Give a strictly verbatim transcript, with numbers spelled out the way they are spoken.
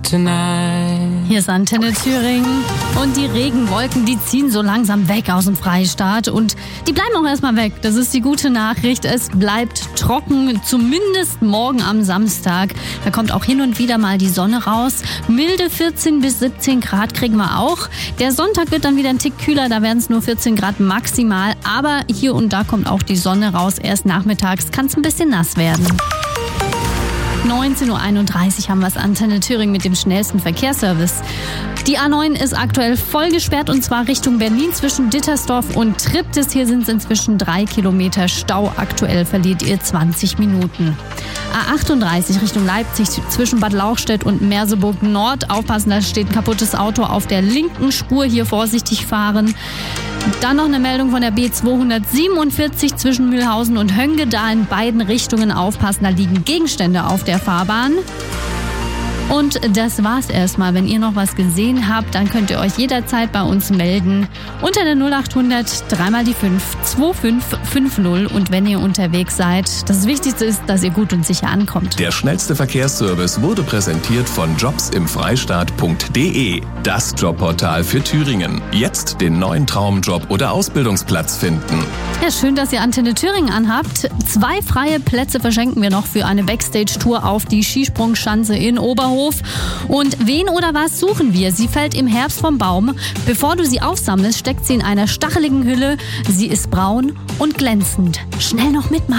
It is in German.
tonight. Hier ist Antenne Thüringen und die Regenwolken, die ziehen so langsam weg aus dem Freistaat und die bleiben auch erstmal weg. Das ist die gute Nachricht. Es bleibt trocken, zumindest morgen am Samstag. Da kommt auch hin und wieder mal die Sonne raus. Milde vierzehn bis siebzehn Grad kriegen wir auch. Der Sonntag wird dann wieder ein Tick kühler, da werden es nur vierzehn Grad maximal. Aber hier und da kommt auch die Sonne raus. Erst nachmittags kann es ein bisschen nass werden. neunzehn Uhr einunddreißig haben wir es, Antenne Thüringen mit dem schnellsten Verkehrsservice. Die A neun ist aktuell voll gesperrt und zwar Richtung Berlin zwischen Dittersdorf und Triptis. Hier sind es inzwischen drei Kilometer Stau. Aktuell verliert ihr zwanzig Minuten. A achtunddreißig Richtung Leipzig zwischen Bad Lauchstädt und Merseburg Nord. Aufpassen, da steht ein kaputtes Auto auf der linken Spur. Hier vorsichtig fahren. Dann noch eine Meldung von der B zweihundertsiebenundvierzig zwischen Mühlhausen und Hönge. Da in beiden Richtungen aufpassen, da liegen Gegenstände auf der Fahrbahn. Und das war's erstmal. Wenn ihr noch was gesehen habt, dann könnt ihr euch jederzeit bei uns melden. Unter der null acht hundert dreimal die fünf zwei fünf fünf null. Und wenn ihr unterwegs seid, das Wichtigste ist, dass ihr gut und sicher ankommt. Der schnellste Verkehrsservice wurde präsentiert von jobs im freistaat punkt de. Das Jobportal für Thüringen. Jetzt den neuen Traumjob oder Ausbildungsplatz finden. Ja, schön, dass ihr Antenne Thüringen anhabt. Zwei freie Plätze verschenken wir noch für eine Backstage-Tour auf die Skisprungschanze in Oberhof. Und wen oder was suchen wir? Sie fällt im Herbst vom Baum. Bevor du sie aufsammelst, steckt sie in einer stacheligen Hülle. Sie ist braun und glänzend. Schnell noch mitmachen.